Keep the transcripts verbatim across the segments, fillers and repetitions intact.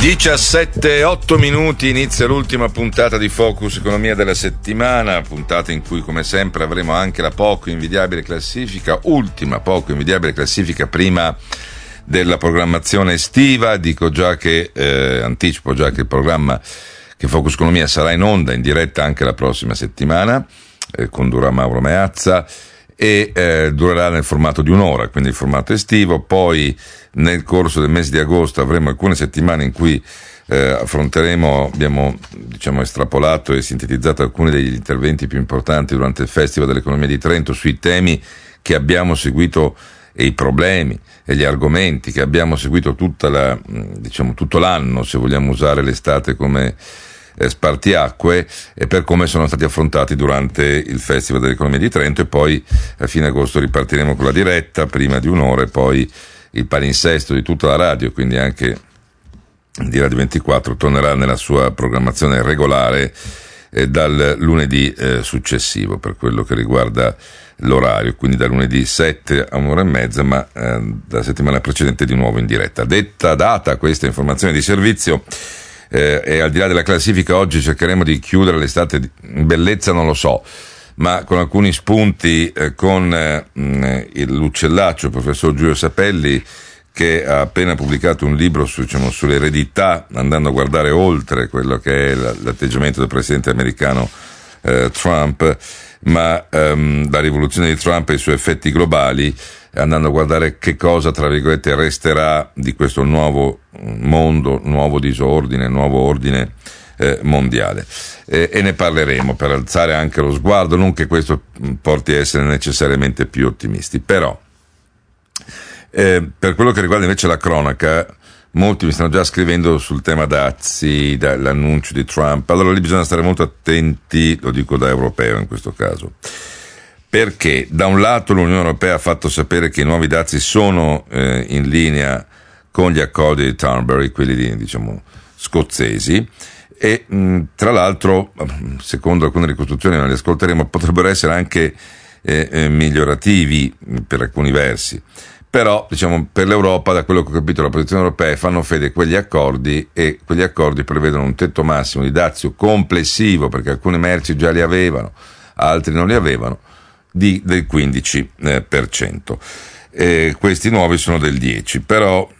diciassette e otto minuti, inizia l'ultima puntata di Focus Economia della settimana, puntata in cui come sempre avremo anche la poco invidiabile classifica, ultima poco invidiabile classifica prima della programmazione estiva. Dico già che, eh, anticipo già che il programma che Focus Economia sarà in onda, in diretta anche la prossima settimana, eh, condurrà Mauro Meazza e eh, durerà nel formato di un'ora, quindi il formato estivo. Poi nel corso del mese di agosto avremo alcune settimane in cui eh, affronteremo, abbiamo diciamo estrapolato e sintetizzato alcuni degli interventi più importanti durante il Festival dell'Economia di Trento sui temi che abbiamo seguito e i problemi e gli argomenti che abbiamo seguito tutta la, diciamo tutto l'anno, se vogliamo usare l'estate come eh, spartiacque, e per come sono stati affrontati durante il Festival dell'Economia di Trento. E poi a fine agosto ripartiremo con la diretta prima di un'ora e poi il palinsesto di tutta la radio, quindi anche di Radio ventiquattro, tornerà nella sua programmazione regolare eh, dal lunedì eh, successivo per quello che riguarda l'orario, quindi da lunedì sette a un'ora e mezza, ma eh, dalla settimana precedente di nuovo in diretta. Detta data questa informazione di servizio, eh, e al di là della classifica, oggi cercheremo di chiudere l'estate in bellezza, non lo so, ma con alcuni spunti, eh, con eh, il l'uccellaccio, il professor Giulio Sapelli, che ha appena pubblicato un libro su, diciamo, sull'eredità, andando a guardare oltre quello che è l'atteggiamento del presidente americano eh, Trump, ma ehm, la rivoluzione di Trump e i suoi effetti globali, andando a guardare che cosa, tra virgolette, resterà di questo nuovo mondo, nuovo disordine, nuovo ordine eh, mondiale. E, e ne parleremo per alzare anche lo sguardo, non che questo porti a essere necessariamente più ottimisti, però eh, per quello che riguarda invece la cronaca, molti mi stanno già scrivendo sul tema dazi, dall'annuncio di Trump. Allora lì bisogna stare molto attenti, lo dico da europeo in questo caso, perché da un lato l'Unione Europea ha fatto sapere che i nuovi dazi sono eh, in linea con gli accordi di Turnberry, quelli di, diciamo scozzesi, e mh, tra l'altro, secondo alcune ricostruzioni, non le ascolteremo, potrebbero essere anche eh, eh, migliorativi per alcuni versi. Però, diciamo, per l'Europa, da quello che ho capito, la posizione europea, fanno fede quegli accordi, e quegli accordi prevedono un tetto massimo di dazio complessivo, perché alcune merci già li avevano, altri non li avevano, di, del quindici per cento. E questi nuovi sono del dieci per cento, però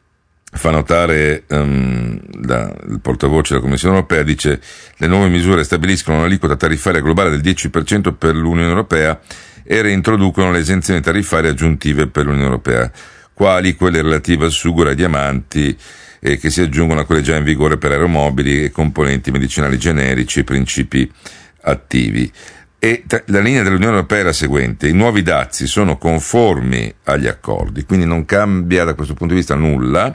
fa notare um, la, il portavoce della Commissione Europea, dice: le nuove misure stabiliscono un'aliquota tariffaria globale del dieci per cento per l'Unione Europea e reintroducono le esenzioni tariffarie aggiuntive per l'Unione Europea, quali quelle relative al sughero e ai diamanti, eh, che si aggiungono a quelle già in vigore per aeromobili e componenti medicinali generici e principi attivi. E t- la linea dell'Unione Europea è la seguente: i nuovi dazi sono conformi agli accordi, quindi non cambia da questo punto di vista nulla,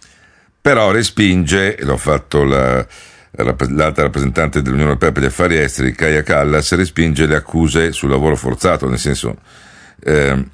però respinge, e l'ho fatto la l'alta rappresentante dell'Unione Europea per gli affari esteri, Kaja Kallas, respinge le accuse sul lavoro forzato, nel senso, eh,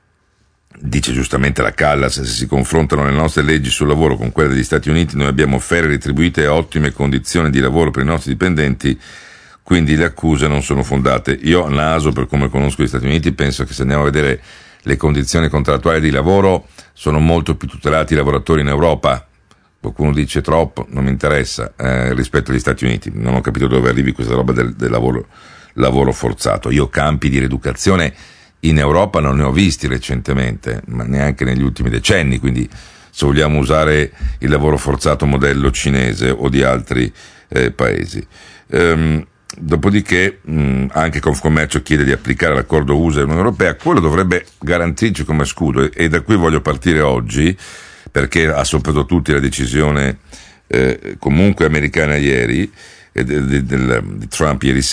dice giustamente la Kallas, se si confrontano le nostre leggi sul lavoro con quelle degli Stati Uniti, noi abbiamo ferie retribuite e ottime condizioni di lavoro per i nostri dipendenti, quindi le accuse non sono fondate. Io, a naso, per come conosco gli Stati Uniti, penso che se andiamo a vedere le condizioni contrattuali di lavoro, sono molto più tutelati i lavoratori in Europa. Qualcuno dice troppo, non mi interessa, eh, rispetto agli Stati Uniti. Non ho capito dove arrivi questa roba del, del lavoro, lavoro forzato. Io campi di rieducazione in Europa non ne ho visti recentemente, ma neanche negli ultimi decenni, quindi se vogliamo usare il lavoro forzato modello cinese o di altri eh, paesi. Ehm, dopodiché mh, anche Confcommercio chiede di applicare l'accordo U S A e Unione Europea, quello dovrebbe garantirci come scudo, e, e da qui voglio partire oggi, perché ha sorpreso tutti la decisione eh, comunque americana ieri, eh, di, di, di Trump ieri